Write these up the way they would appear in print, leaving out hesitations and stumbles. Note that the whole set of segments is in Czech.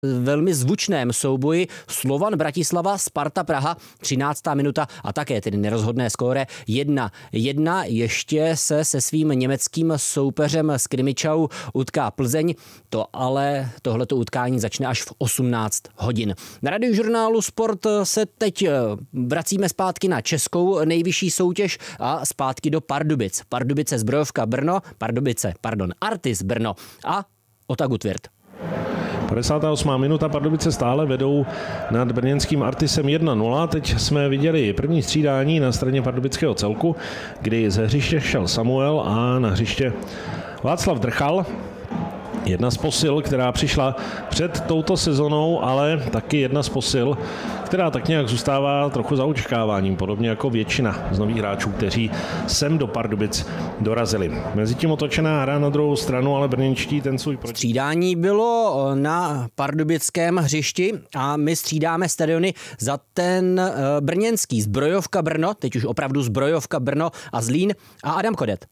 velmi zvučném souboji Slovan Bratislava Sparta Praha 13. minuta a také tedy nerozhodné skóre 1-1. Ještě se svým německým soupeřem z Krimičau utká Plzeň, tohleto utkání začne až v 18 hodin. Na Radiožurnálu Sport se teď vracíme zpátky na českou nejvyšší soutěž a zpátky do Pardubic. Pardubice Zbrojovka Brno, Artis Brno a Otagu Tvirt. 58. minuta, Pardubice stále vedou nad brněnským Artisem 1-0. Teď jsme viděli první střídání na straně pardubického celku, kdy ze hřiště šel Samuel a na hřiště Václav Drchal. Jedna z posil, která přišla před touto sezonou, ale taky jedna z posil, která tak nějak zůstává trochu za očekáváním, podobně jako většina z nových hráčů, kteří sem do Pardubic dorazili. Mezitím otočená hra na druhou stranu, ale brněnští ten svůj střídání bylo na pardubickém hřišti a my střídáme stadiony za ten brněnský Zbrojovka Brno, teď už opravdu Zbrojovka Brno a Zlín a Adam Kodet.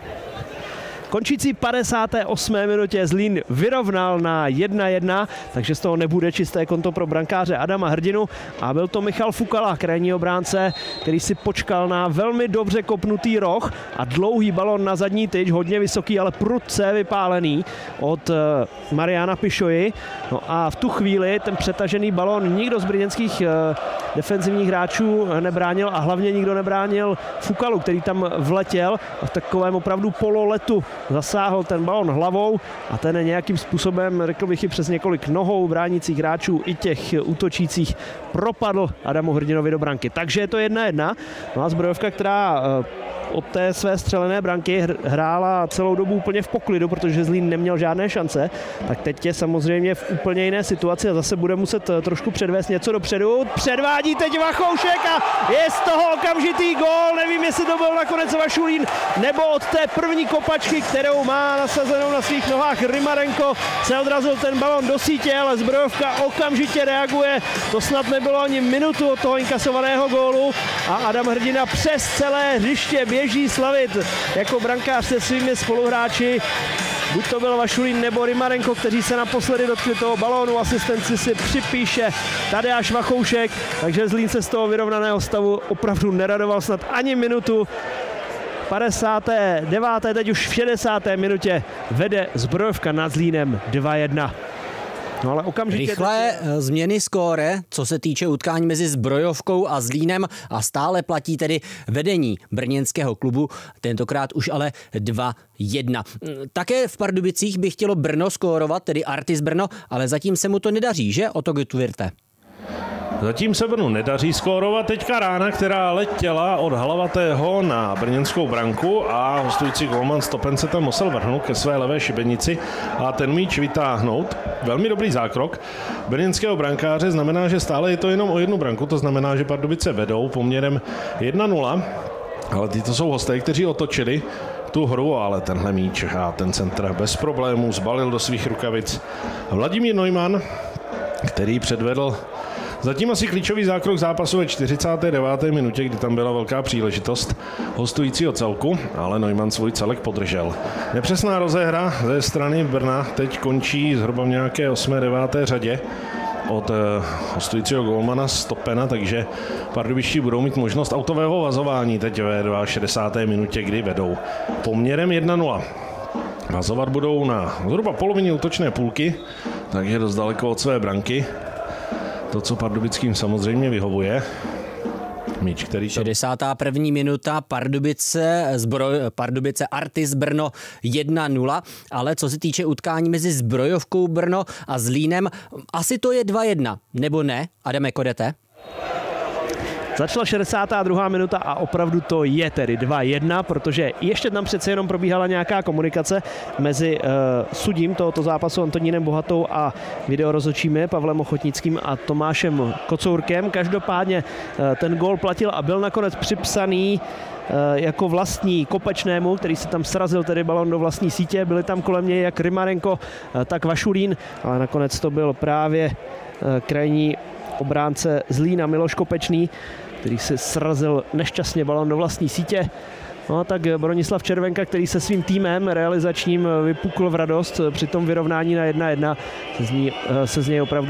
Končící 58. minutě Zlín vyrovnal na 1-1, takže z toho nebude čisté konto pro brankáře Adama Hrdinu a byl to Michal Fukala, krajní obránce, který si počkal na velmi dobře kopnutý roh a dlouhý balon na zadní tyč, hodně vysoký, ale prudce vypálený od Mariana Pišoji. No a v tu chvíli ten přetažený balon nikdo z brněnských defenzivních hráčů nebránil a hlavně nikdo nebránil Fukalu, který tam vletěl a v takovém opravdu pololetu zasáhl ten balon hlavou a ten nějakým způsobem, řekl bych, i přes několik nohou bránících hráčů i těch útočících propadl Adamu Hrdinovi do branky. Takže je to 1-1. No a Zbrojovka, která od té své střelené branky hrála celou dobu úplně v poklidu, protože Zlín neměl žádné šance, tak teď je samozřejmě v úplně jiné situaci a zase bude muset trošku předvést něco dopředu. Předvádí teď Vachoušek a je z toho okamžitý gól. Nevím, jestli to byl nakonec Vašulín nebo od té první kopačky, kterou má nasazenou na svých nohách Rymarenko, se odrazil ten balon do sítě, ale Zbrojovka okamžitě reaguje. To snad nebylo ani minutu od toho inkasovaného gólu a Adam Hrdina přes celé hřiště běží slavit jako brankář se svými spoluhráči. Buď to byl Vašulín nebo Rymarenko, kteří se naposledy dotkli toho balónu. Asistenci si připíše Tadeáš Vachoušek, takže Zlín se z toho vyrovnaného stavu opravdu neradoval snad ani minutu. 59. teď už v 60. minutě vede Zbrojovka nad Zlínem 2-1. No ale okamžitě rychlé změny skóre, co se týče utkání mezi Zbrojovkou a Zlínem a stále platí tedy vedení brněnského klubu, tentokrát už ale 2-1. Také v Pardubicích by chtělo Brno skórovat, tedy Artis Brno, ale zatím se mu to nedaří, že, Otogu Tvirte? Zatím se Brnu nedaří skórovat. Teďka rána, která letěla od Hlavatého na brněnskou branku a hostující golman Stopen se tam musel vrhnout ke své levé šibenici a ten míč vytáhnout. Velmi dobrý zákrok brněnského brankáře, znamená, že stále je to jenom o jednu branku, to znamená, že Pardubice vedou poměrem 1-0, ale tyto jsou hosté, kteří otočili tu hru, ale tenhle míč a ten centr bez problémů zbalil do svých rukavic Vladimír Neumann, který předvedl zatím asi klíčový zákrok zápasu ve 49. minutě, kdy tam byla velká příležitost hostujícího celku, ale Neumann svůj celek podržel. Nepřesná rozehra ze strany Brna teď končí zhruba v nějaké 8. 9. řadě od hostujícího golmana Stopena, takže pardubičtí budou mít možnost autového vazování teď ve 62. minutě, kdy vedou poměrem 1-0. Vazovat budou na zhruba polovině útočné půlky, takže dost daleko od své branky. To, co pardubickým samozřejmě vyhovuje. Míč, který 61. minuta, Pardubice Artis Brno 1-0, ale co se týče utkání mezi Zbrojovkou Brno a Zlínem, asi to je 2-1, nebo ne, Adame Kodete? Začala 62. minuta a opravdu to je tedy 2-1, protože ještě tam přece jenom probíhala nějaká komunikace mezi sudím tohoto zápasu Antonínem Bohatou a videorozhodčími Pavlem Ochotnickým a Tomášem Kocourkem. Každopádně ten gól platil a byl nakonec připsaný jako vlastní Kopečnému, který se tam srazil tedy balon do vlastní sítě. Byli tam kolem něj jak Rymarenko, tak Vašulín, ale nakonec to byl právě krajní obránce Zlína Miloš Kopečný, který si srazil nešťastně balon do vlastní sítě. No a tak Bronislav Červenka, který se svým týmem realizačním vypukl v radost při tom vyrovnání na 1-1, se z něj opravdu